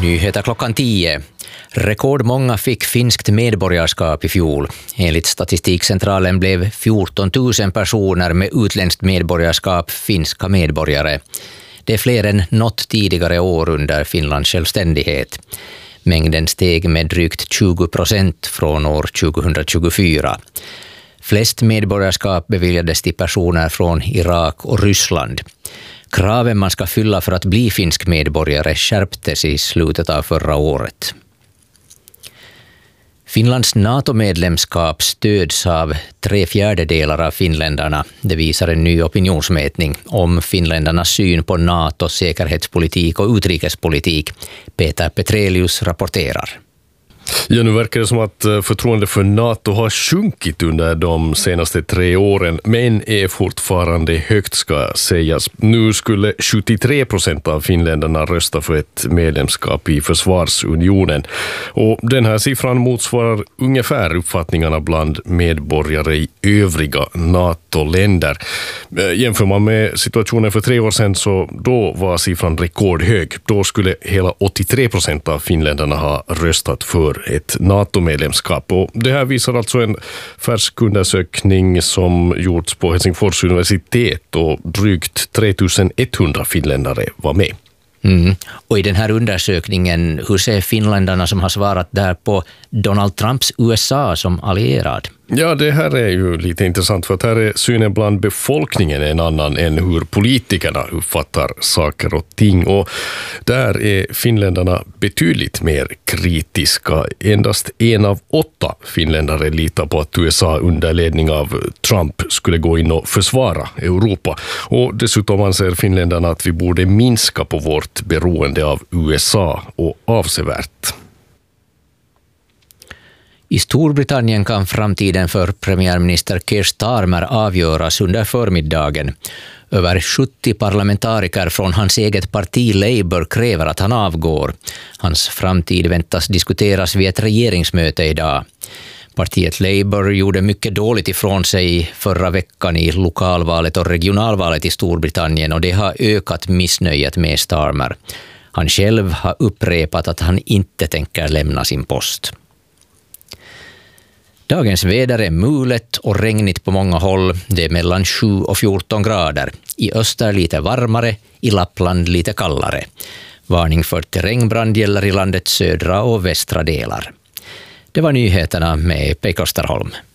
Nyheter klockan 10. Rekordmånga fick finskt medborgarskap i fjol. Enligt Statistikcentralen blev 14 000 personer med utländskt medborgarskap finska medborgare. Det är fler än något tidigare år under Finlands självständighet. Mängden steg med drygt 20% från år 2024. Flest medborgarskap beviljades till personer från Irak och Ryssland. Kraven man ska fylla för att bli finsk medborgare skärptes i slutet av förra året. Finlands NATO-medlemskap stöds av 3/4 av finländarna. Det visar en ny opinionsmätning om finländarnas syn på NATO, säkerhetspolitik och utrikespolitik. Peter Petrelius rapporterar. Ja, nu verkar det som att förtroende för NATO har sjunkit under de senaste 3 åren, men är fortfarande högt ska sägas. Nu skulle 73% av finländarna rösta för ett medlemskap i försvarsunionen. Och den här siffran motsvarar ungefär uppfattningarna bland medborgare i övriga NATO-länder. Jämför man med situationen för 3 år sedan så då var siffran rekordhög. Då skulle hela 83% av finländarna ha röstat för ett NATO-medlemskap. Och det här visar alltså en färsk undersökning som gjorts på Helsingfors universitet och drygt 3100 finländare var med. Och i den här undersökningen, hur ser finländarna som har svarat där på Donald Trumps USA som allierad? Ja, det här är ju lite intressant för att här är synen bland befolkningen en annan än hur politikerna uppfattar saker och ting. Och där är finländarna betydligt mer kritiska. Endast 1 av 8 finländare litar på att USA under ledning av Trump skulle gå in och försvara Europa. Och dessutom anser finländarna att vi borde minska på vårt beroende av USA och avsevärt. I Storbritannien kan framtiden för premiärminister Keir Starmer avgöras under förmiddagen. Över 70 parlamentariker från hans eget parti Labour kräver att han avgår. Hans framtid väntas diskuteras vid ett regeringsmöte idag. Partiet Labour gjorde mycket dåligt ifrån sig förra veckan i lokalvalet och regionalvalet i Storbritannien och det har ökat missnöjet med Starmer. Han själv har upprepat att han inte tänker lämna sin post. Dagens väder är mulet och regnigt på många håll. Det är mellan 7 och 14 grader. I öster lite varmare, i Lappland lite kallare. Varning för terrängbrand gäller i landets södra och västra delar. Det var nyheterna med Pekka Österholm.